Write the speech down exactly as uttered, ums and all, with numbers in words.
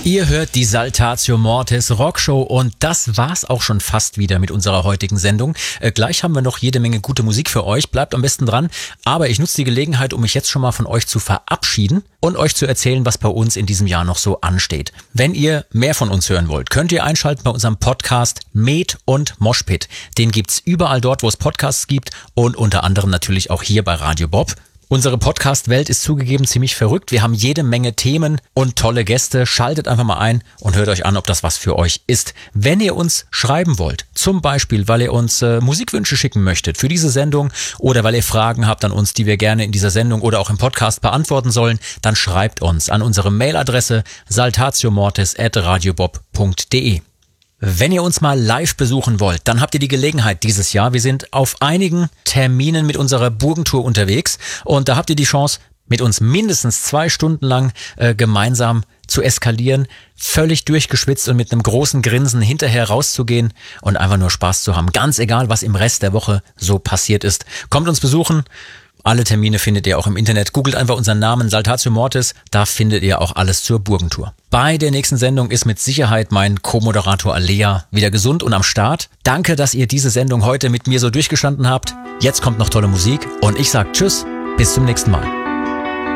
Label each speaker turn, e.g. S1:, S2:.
S1: Ihr hört die Saltatio Mortis Rockshow und das war's auch schon fast wieder mit unserer heutigen Sendung. Äh, gleich haben wir noch jede Menge gute Musik für euch, bleibt am besten dran. Aber ich nutze die Gelegenheit, um mich jetzt schon mal von euch zu verabschieden und euch zu erzählen, was bei uns in diesem Jahr noch so ansteht. Wenn ihr mehr von uns hören wollt, könnt ihr einschalten bei unserem Podcast Med und Moshpit. Den gibt's überall dort, wo es Podcasts gibt und unter anderem natürlich auch hier bei Radio Bob. Unsere Podcast-Welt ist zugegeben ziemlich verrückt. Wir haben jede Menge Themen und tolle Gäste. Schaltet einfach mal ein und hört euch an, ob das was für euch ist. Wenn ihr uns schreiben wollt, zum Beispiel, weil ihr uns äh, Musikwünsche schicken möchtet für diese Sendung oder weil ihr Fragen habt an uns, die wir gerne in dieser Sendung oder auch im Podcast beantworten sollen, dann schreibt uns an unsere Mailadresse saltatiomortis at radiobob punkt de. Wenn ihr uns mal live besuchen wollt, dann habt ihr die Gelegenheit dieses Jahr. Wir sind auf einigen Terminen mit unserer Burgentour unterwegs und da habt ihr die Chance, mit uns mindestens zwei Stunden lang äh, gemeinsam zu eskalieren, völlig durchgeschwitzt und mit einem großen Grinsen hinterher rauszugehen und einfach nur Spaß zu haben. Ganz egal, was im Rest der Woche so passiert ist. Kommt uns besuchen. Alle Termine findet ihr auch im Internet. Googelt einfach unseren Namen Saltatio Mortis, da findet ihr auch alles zur Burgentour. Bei der nächsten Sendung ist mit Sicherheit mein Co-Moderator Alea wieder gesund und am Start. Danke, dass ihr diese Sendung heute mit mir so durchgestanden habt. Jetzt kommt noch tolle Musik und ich sag Tschüss, bis zum nächsten Mal.